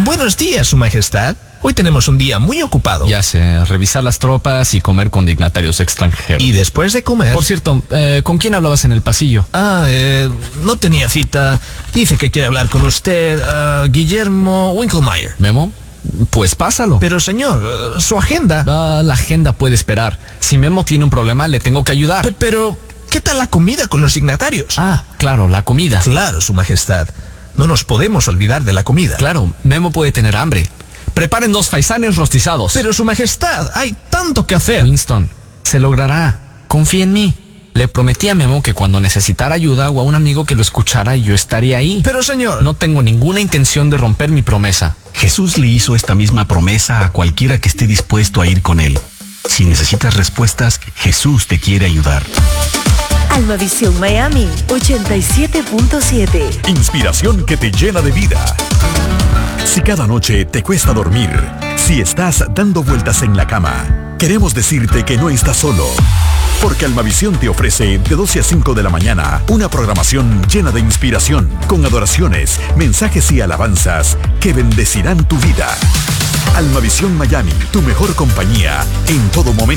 Buenos días, Su Majestad. Hoy tenemos un día muy ocupado. Ya sé, revisar las tropas y comer con dignatarios extranjeros. Y después de comer... Por cierto, ¿con quién hablabas en el pasillo? No tenía cita. Dice que quiere hablar con usted, Guillermo Winkelmeyer. ¿Memo? Pues pásalo. Pero señor, su agenda... La agenda puede esperar. Si Memo tiene un problema, le tengo que ayudar. Pero, ¿qué tal la comida con los dignatarios? Claro, la comida. Claro, Su Majestad. No nos podemos olvidar de la comida. Claro, Memo puede tener hambre. Preparen 2 faisanes rostizados. Pero, Su Majestad, hay tanto que hacer. Winston, se logrará. Confía en mí. Le prometí a Memo que cuando necesitara ayuda o a un amigo que lo escuchara, yo estaría ahí. Pero, señor... No tengo ninguna intención de romper mi promesa. Jesús le hizo esta misma promesa a cualquiera que esté dispuesto a ir con él. Si necesitas respuestas, Jesús te quiere ayudar. Almavisión Miami 87.7. Inspiración que te llena de vida. Si cada noche te cuesta dormir, si estás dando vueltas en la cama, queremos decirte que no estás solo. Porque Almavisión te ofrece de 12 a 5 de la mañana una programación llena de inspiración, con adoraciones, mensajes y alabanzas que bendecirán tu vida. Almavisión Miami, tu mejor compañía en todo momento.